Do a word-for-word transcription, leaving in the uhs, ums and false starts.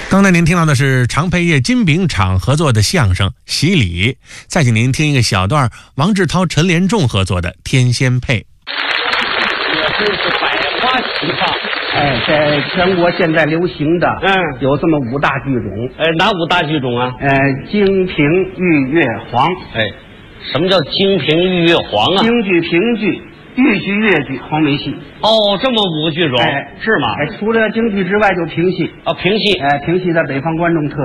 刚才您听到的是常培业金饼厂合作的相声《洗礼》，再请您听一个小段王志涛、陈连仲合作的《天仙配》。 也真是百花齐放。 哎，在全国现在流行的， 嗯， 有这么五大剧种。 哎，哪五大剧种啊？ 呃，京评豫粤黄。 哎，什么叫京评豫粤黄啊？ 京剧、评剧、豫剧、粤剧、黄梅戏。 哦，这么五个剧种， 哎， 是吗？ 哎，除了京剧之外，就评戏。 啊，评戏。 哎，评戏在北方观众特